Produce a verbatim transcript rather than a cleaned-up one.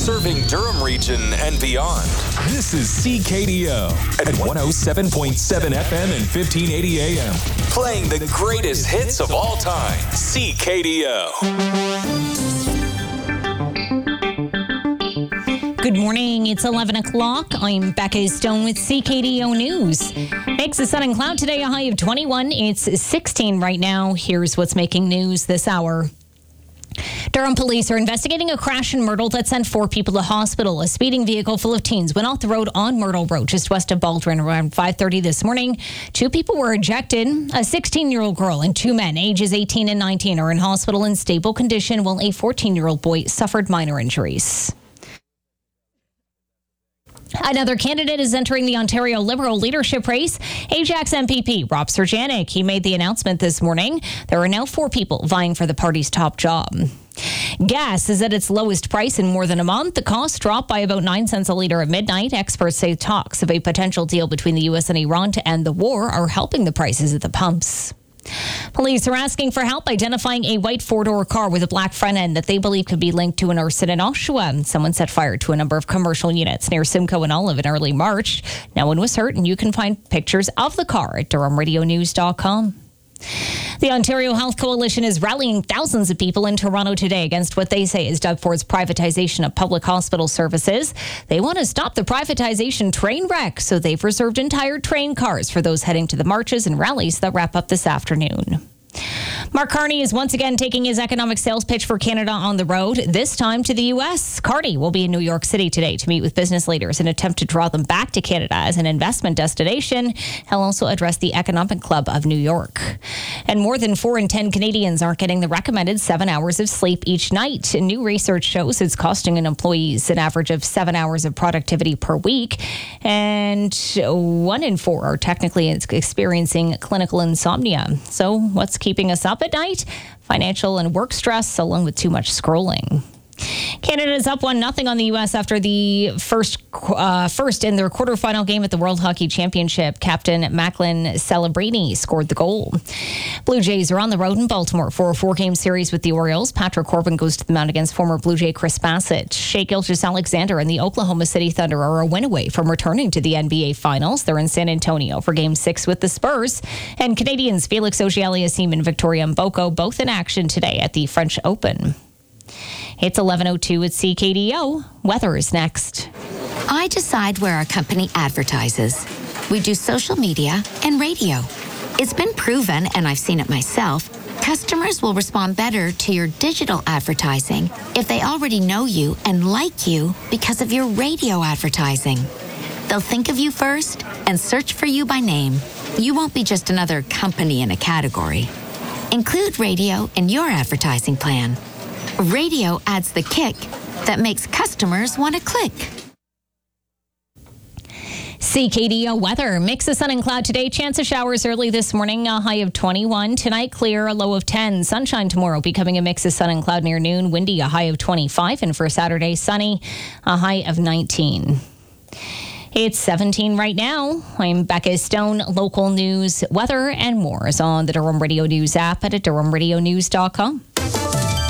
serving Durham region and beyond. This is C K D O at one oh seven point seven F M and fifteen eighty A M. Playing the greatest hits of all time. C K D O. Good morning. It's eleven o'clock. I'm Becca Stone with C K D O News. Makes the sun and cloud today a high of twenty-one. It's sixteen right now. Here's what's making news this hour. Durham police are investigating a crash in Myrtle that sent four people to hospital. A speeding vehicle full of teens went off the road on Myrtle Road, just west of Baldwin, around five thirty this morning. Two people were ejected. A sixteen-year-old girl and two men, ages eighteen and nineteen, are in hospital in stable condition, while a fourteen-year-old boy suffered minor injuries. Another candidate is entering the Ontario Liberal leadership race. Ajax M P P Rob Serjanik. He made the announcement this morning. There are now four people vying for the party's top job. Gas is at its lowest price in more than a month. The cost dropped by about nine cents a litre at midnight. Experts say talks of a potential deal between the U S and Iran to end the war are helping the prices at the pumps. Police are asking for help identifying a white four-door car with a black front end that they believe could be linked to an arson in Oshawa. Someone set fire to a number of commercial units near Simcoe and Olive in early March. No one was hurt, and you can find pictures of the car at durham radio news dot com. The Ontario Health Coalition is rallying thousands of people in Toronto today against what they say is Doug Ford's privatization of public hospital services. They want to stop the privatization train wreck, so they've reserved entire train cars for those heading to the marches and rallies that wrap up this afternoon. Mark Carney is once again taking his economic sales pitch for Canada on the road, this time to the U S. Carney will be in New York City today to meet with business leaders in an attempt to draw them back to Canada as an investment destination. He'll also address the Economic Club of New York. And more than four in ten Canadians aren't getting the recommended seven hours of sleep each night. New research shows it's costing an employees an average of seven hours of productivity per week. And one in four are technically experiencing clinical insomnia. So what's keeping us up at night? Financial and work stress, along with too much scrolling. Canada is up one nothing on the U S after the first uh, first in their quarterfinal game at the World Hockey Championship. Captain Macklin Celebrini scored the goal. Blue Jays are on the road in Baltimore for a four-game series with the Orioles. Patrick Corbin goes to the mound against former Blue Jay Chris Bassett. Shea Gilgeous-Alexander and the Oklahoma City Thunder are a win away from returning to the N B A Finals. They're in San Antonio for Game six with the Spurs. And Canadians Felix Auger-Aliassime and Victoria Mboko both in action today at the French Open. It's eleven oh two at C K D O. Weather is next. I decide where our company advertises. We do social media and radio. It's been proven, and I've seen it myself, customers will respond better to your digital advertising if they already know you and like you because of your radio advertising. They'll think of you first and search for you by name. You won't be just another company in a category. Include radio in your advertising plan. Radio adds the kick that makes customers want to click. C K D O weather. Mix of sun and cloud today. Chance of showers early this morning. A high of twenty-one. Tonight clear. A low of ten. Sunshine tomorrow. Becoming a mix of sun and cloud near noon. Windy. A high of twenty-five. And for Saturday, sunny. A high of nineteen. It's seventeen right now. I'm Becca Stone. Local news, weather, and more is on the Durham Radio News app at durham radio news dot com.